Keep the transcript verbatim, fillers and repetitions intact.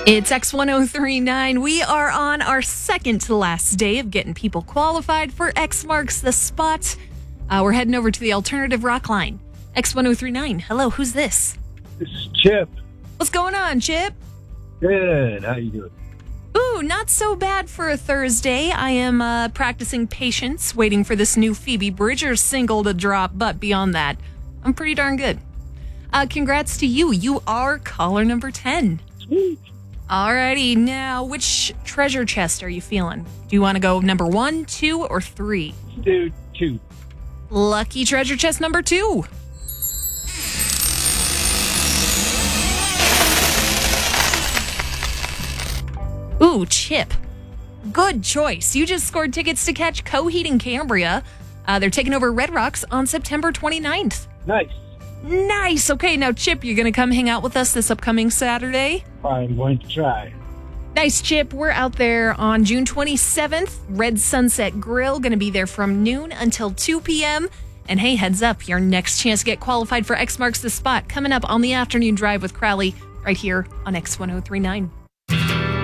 It's X ten thirty-nine. We are on our second to last day of getting people qualified for X Marks the Spot. Uh, we're heading over to the alternative rock line. X ten thirty-nine. Hello, who's this? This is Chip. What's going on, Chip? Good. How you doing? Ooh, not so bad for a Thursday. I am uh, practicing patience, waiting for this new Phoebe Bridgers single to drop, but beyond that, I'm pretty darn good. Uh, congrats to you. You are caller number ten. Sweet. Alrighty, now which treasure chest are you feeling? Do you want to go number one, two, or three? Let's do two. Lucky treasure chest number two. Ooh, Chip. Good choice. You just scored tickets to catch Coheed and Cambria. Uh, they're taking over Red Rocks on September twenty-ninth. Nice. Nice. Okay, now, Chip, you're going to come hang out with us this upcoming Saturday? I'm going to try. Nice, Chip. We're out there on June twenty-seventh. Red Sunset Grill, going to be there from noon until two p.m. And hey, heads up, your next chance to get qualified for X Marks the Spot coming up on the afternoon drive with Crowley right here on X ten thirty-nine.